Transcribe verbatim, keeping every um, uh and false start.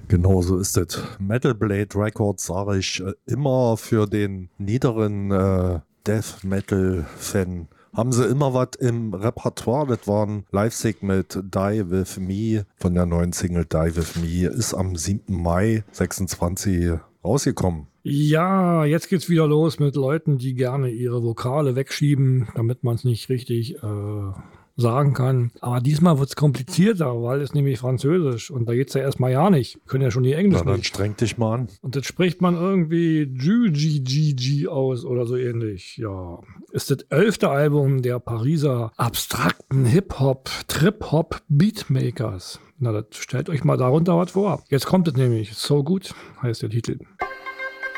Genau so ist es. Metal Blade Records sage ich äh, immer für den niederen äh, Death Metal Fan. Haben sie immer was im Repertoire? Das war ein Live-Sig mit Die With Me von der neuen Single Die With Me. Ist am siebten Mai sechsundzwanzig rausgekommen. Ja, jetzt geht's wieder los mit Leuten, die gerne ihre Vokale wegschieben, damit man es nicht richtig äh, sagen kann. Aber diesmal wird's komplizierter, weil es nämlich Französisch und da geht's ja erstmal ja nicht. Wir können ja schon die Englisch Na, dann nicht. streng dich mal an. Und das spricht man irgendwie G G G G aus oder so ähnlich. Ja, ist das elfte Album der Pariser abstrakten Hip-Hop, Trip-Hop Beatmakers. Na, das stellt euch mal darunter was vor. Jetzt kommt es nämlich. So gut heißt der Titel.